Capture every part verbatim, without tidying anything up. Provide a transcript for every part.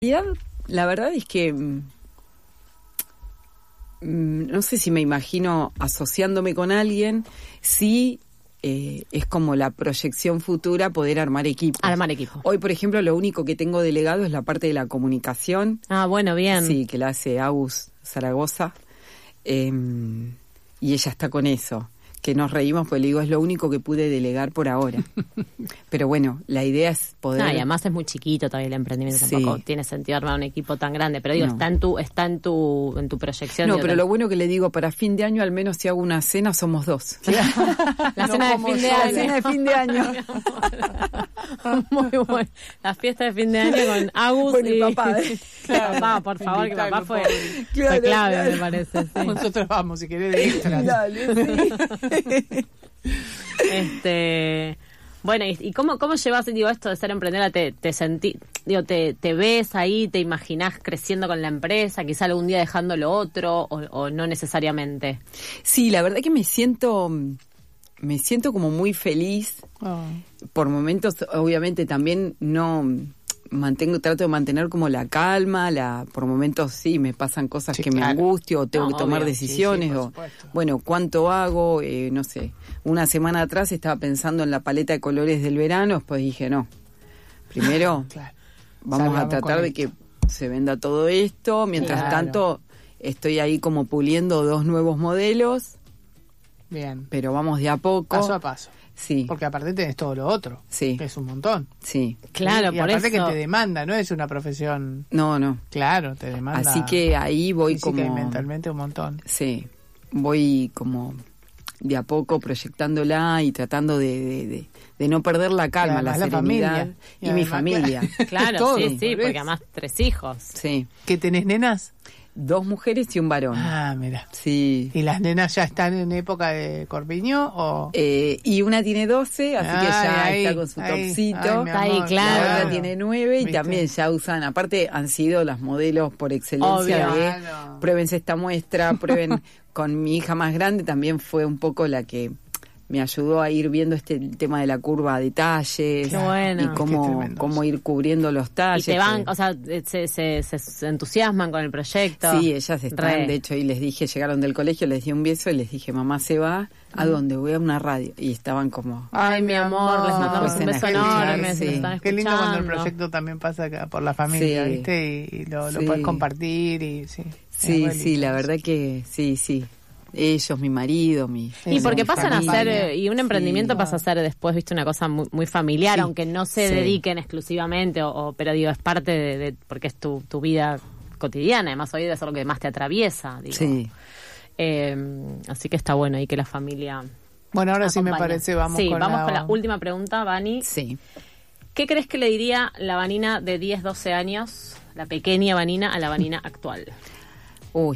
La verdad es que mmm, no sé si me imagino asociándome con alguien, sí eh, es como la proyección futura poder armar equipo. Armar equipo. Hoy, por ejemplo, lo único que tengo delegado es la parte de la comunicación. Ah, bueno, bien. Sí, que la hace Agus Zaragoza. Eh, y ella está con eso. Que nos reímos, pues le digo, es lo único que pude delegar por ahora. Pero bueno, la idea es poder... No, y además es muy chiquito todavía el emprendimiento, sí. Tampoco tiene sentido armar un equipo tan grande, pero digo, No. está en tu está en tu en tu proyección. No, digo, pero ten... lo bueno que le digo, para fin de año, al menos si hago una cena, somos dos. La No cena de como fin de yo, año. La cena de fin de año. Muy bueno. La fiesta de fin de año con Agus Bueno, y y papá. Claro, papá, por favor, que papá fue, Claro, fue clave, claro. me parece. Sí. Nosotros vamos, si querés, de extra. Dale, sí. Este, bueno, ¿y, y cómo, cómo llevas, digo, esto de ser emprendedora? ¿Te, te sentí, digo, te, te ves ahí, te imaginás creciendo con la empresa, quizá algún día dejando lo otro, o, o no necesariamente? Sí, la verdad que me siento, me siento como muy feliz. Oh. Por momentos, obviamente, también no mantengo, trato de mantener como la calma, la, por momentos sí me pasan cosas Sí, que me claro. angustio o tengo No, que tomar obvio. decisiones Sí, sí, por o supuesto. bueno, cuánto hago, eh, no sé. Una semana atrás estaba pensando en la paleta de colores del verano, después dije no. Primero Claro. vamos Salgamos a tratar con de que se venda todo esto, mientras Claro. tanto estoy ahí como puliendo dos nuevos modelos, Bien. pero vamos de a poco. Paso a paso. Sí, Porque aparte tenés todo lo otro. Sí. Que es un montón. sí. Claro, y por aparte eso. que te demanda, no es una profesión. No, no. Claro, te demanda. Así que ahí voy física como... y mentalmente un montón. Sí, voy como de a poco proyectándola y tratando de, de, de, de no perder la calma, Y la además la serenidad familia. y, Y mi además, familia. Claro, Todo, sí, sí, por porque eso. además tres hijos. Sí, ¿Que tenés nenas? dos mujeres y un varón. Ah, mira. Sí. ¿Y las nenas ya están en época de corpiño o...? Eh, y una tiene doce, así que Ay, ya ahí, está con su ahí, topsito. ay, mi Está ahí, amor, claro. La otra tiene nueve y ¿Viste? también ya usan, aparte han sido las modelos por excelencia Obvio. de Claro. pruébense esta muestra, prueben. Con mi hija más grande también fue un poco la que me ayudó a ir viendo este el tema de la curva a detalles. Qué bueno. Y Qué cómo, tremendo cómo ir cubriendo los Y talles. te van, que- o sea, se, se, se, se entusiasman con el proyecto. Sí, ellas están, Re. de hecho, y les dije, llegaron del colegio, les di un beso y les dije, mamá se va, ¿a dónde? Voy a una radio. Y estaban como... Ay, mi amor, les mandamos Pues un en beso la enorme, escuchar, se nos sí. están Qué lindo cuando el escuchando. proyecto también pasa acá por la familia, Sí. ¿viste? Y, y lo, lo Sí. puedes compartir y sí. Sí, es re sí, lindo la eso. verdad que sí, sí. Ellos, mi marido, mi... Y Eso, porque mi pasan a familia. ser, eh, y un emprendimiento Sí. pasa a ser después, viste, una cosa muy, muy familiar, Sí. aunque no se Sí. dediquen exclusivamente, o, o- pero digo, es parte de, de- porque es tu, tu vida cotidiana, además hoy es algo que más te atraviesa, digo. Sí. Eh, así que está bueno ahí que la familia Bueno, ahora sí me acompañe. parece, vamos sí, con vamos la... con la última pregunta, Vani. Sí. ¿Qué crees que le diría la Vanina de diez, doce años, la pequeña Vanina, a la Vanina actual? Uy.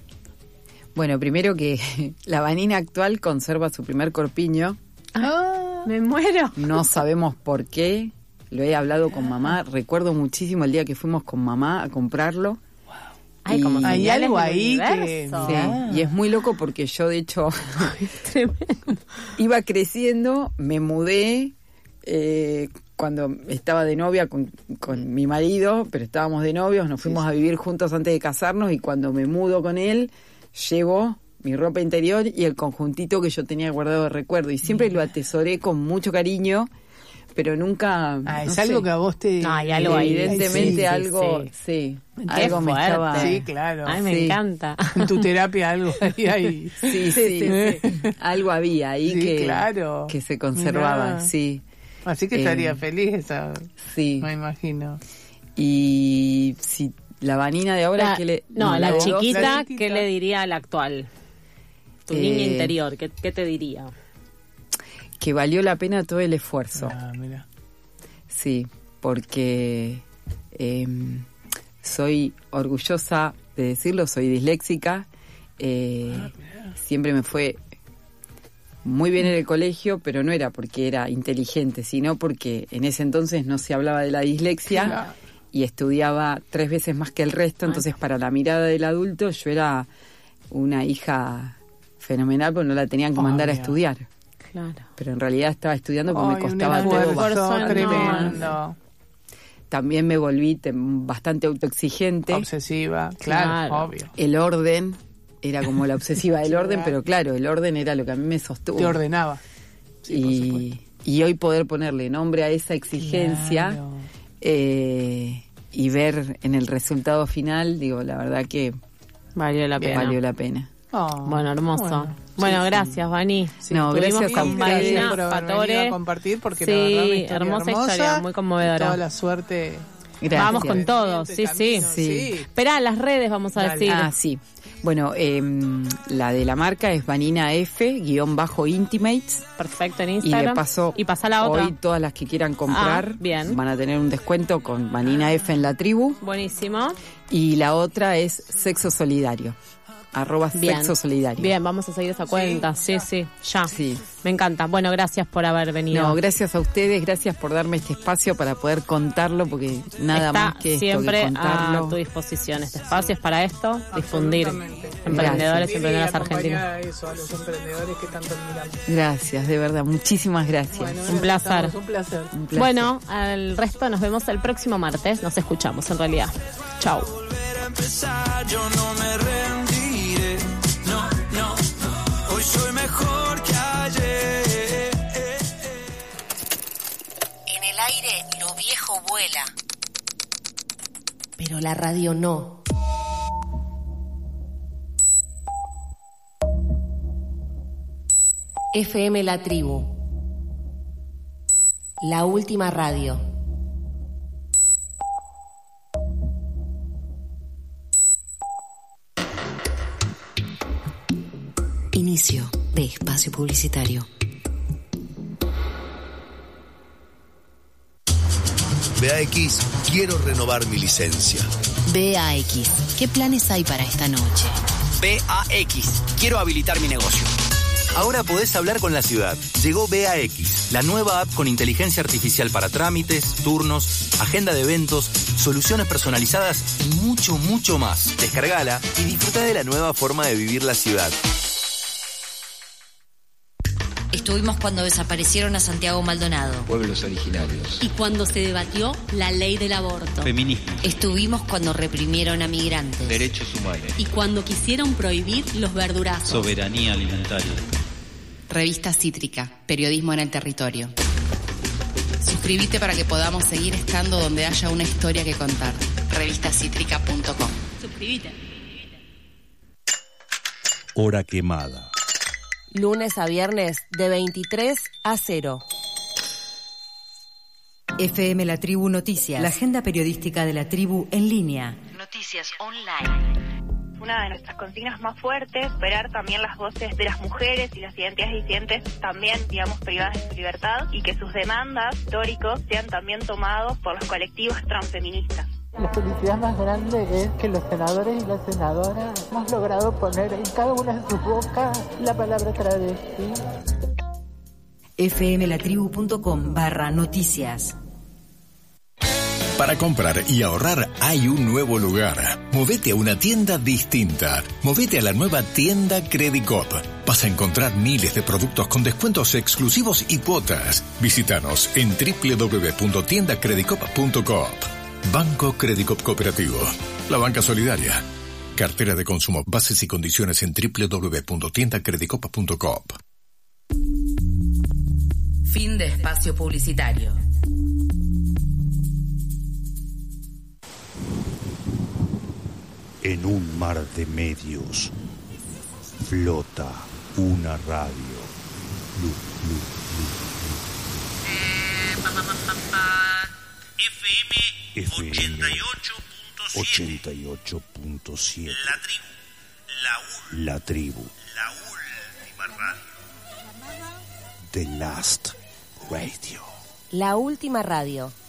Bueno, primero que la Vanina actual conserva su primer corpiño. Ah, Me muero. No sabemos por qué. Lo he hablado con mamá. Recuerdo muchísimo el día que fuimos con mamá a comprarlo. Ay, Y- como hay señales algo del ahí que- universo. Sí, Ah. y es muy loco porque yo, de hecho, Tremendo. iba creciendo, me mudé eh, cuando estaba de novia con, con mi marido, pero estábamos de novios, nos fuimos a vivir juntos antes de casarnos y cuando me mudo con él, llevo mi ropa interior y el conjuntito que yo tenía guardado de recuerdo y siempre lo atesoré con mucho cariño, pero nunca... ah, es no algo sé, que a vos te... No, hay algo ahí. evidentemente Sí, sí, algo, sí. sí, Qué algo me fuerte. estaba... Sí, claro. Ay, me Sí. encanta. En tu terapia algo ahí hay. Sí, sí, algo había ahí Sí, que, claro. que se conservaba, Mirá. sí, Así que Eh, estaría feliz esa, sí. me imagino. Y si la Vanina de ahora, La- ¿qué le...? no, la de doce, chiquita, La chiquita. ¿qué le diría a la actual? Tu Eh, niña interior, ¿qué, qué te diría? que valió la pena todo el esfuerzo, Ah, mira. sí, porque eh, soy orgullosa de decirlo, soy disléxica, eh, siempre me fue muy bien en el colegio, pero no era porque era inteligente, sino porque en ese entonces no se hablaba de la dislexia Claro. y estudiaba tres veces más que el resto, entonces para la mirada del adulto yo era una hija fenomenal, porque no la tenían que mandar a Obvio. estudiar. Claro. Pero en realidad estaba estudiando porque Ay, me un costaba todo esfuerzo bastante tremendo. también me volví te- bastante autoexigente. Obsesiva, claro, Claro. obvio. El orden era como la obsesiva del orden, Claro. pero claro, el orden era lo que a mí me sostuvo. Te ordenaba. Sí, por y, supuesto. y hoy poder ponerle nombre a esa exigencia Claro. eh, y ver en el resultado final, digo, la verdad que Valió la pena. valió la pena. Oh, Bueno, hermoso. Bueno, Bueno, sí, gracias, Vani. sí. No, Estuvimos gracias a con ustedes. Gracias Vanina por haber Fatore. venido a compartir, porque Sí, la verdad una historia hermosa hermosa, historia, muy conmovedora. y toda la suerte. Gracias. Vamos con todo, sí, sí. Camino, Sí. Esperá, las redes vamos a Dale. decir. Ah, sí. Bueno, eh, la de la marca es Vanina F, guión bajo Intimates. Perfecto, en Y Instagram. de paso, Y pasa la otra. hoy todas las que quieran comprar Ah, bien. van a tener un descuento con Vanina F en la tribu. Buenísimo. Y la otra es Sexo Solidario, arroba Bien. Sexo Solidario. Bien, vamos a seguir esa cuenta. Sí, sí, ya. Sí. Me encanta. Bueno, gracias por haber venido. No, gracias a ustedes, gracias por darme este espacio para poder contarlo, porque nada Está más que esto, siempre que contarlo. a tu disposición. Este espacio es para esto, difundir Absolutamente. emprendedores y Difundir y emprendedoras acompañar argentinas. a eso, a los emprendedores que tanto admiramos. Gracias, de verdad, muchísimas gracias. Bueno, Un placer. estamos, Un placer. Un placer. Bueno, al resto nos vemos el próximo martes. Nos escuchamos en realidad. Chau. Volver a empezar, yo no me rendiré. No, no, hoy soy mejor que ayer. En el aire lo viejo vuela, pero la radio no. F M La Tribu, la última radio. Inicio de espacio publicitario. B A X, quiero renovar mi licencia. B A X, ¿qué planes hay para esta noche? B A X, quiero habilitar mi negocio. Ahora podés hablar con la ciudad. Llegó B A X, la nueva app con inteligencia artificial para trámites, turnos, agenda de eventos, soluciones personalizadas y mucho, mucho más. Descargala y disfruta de la nueva forma de vivir la ciudad. Estuvimos cuando desaparecieron a Santiago Maldonado. Pueblos originarios. Y cuando se debatió la ley del aborto. Feminismo. Estuvimos cuando reprimieron a migrantes. Derechos humanos. Y cuando quisieron prohibir los verdurazos. Soberanía alimentaria. Revista Cítrica, periodismo en el territorio. Suscríbete para que podamos seguir estando donde haya una historia que contar. revista cítrica punto com. Suscríbete. Hora quemada. Lunes a viernes de veintitrés a cero. F M La Tribu Noticias, la agenda periodística de la tribu en línea. Noticias online. Una de nuestras consignas más fuertes, superar también las voces de las mujeres y las identidades disidentes también, digamos, privadas de su libertad, y que sus demandas históricos sean también tomados por los colectivos transfeministas. La felicidad más grande es que los senadores y las senadoras hemos logrado poner en cada una de sus bocas la palabra travesti. F M La Tribu punto com barra noticias. Para comprar y ahorrar hay un nuevo lugar. Movete a una tienda distinta. Movete a la nueva tienda Credicop. Vas a encontrar miles de productos con descuentos exclusivos y cuotas. Visítanos en doble u doble u doble u punto tienda credicop punto com. Banco Credicop Cooperativo. La banca solidaria. Cartera de consumo. Bases y condiciones en doble u doble u doble u punto tienda credicop punto com. Fin de espacio publicitario. En un mar de medios flota una radio. Lu, lu, lu, lu. F M ochenta y ocho punto siete. La tribu. La, ul- La tribu. la última radio. The Last Radio. La última radio.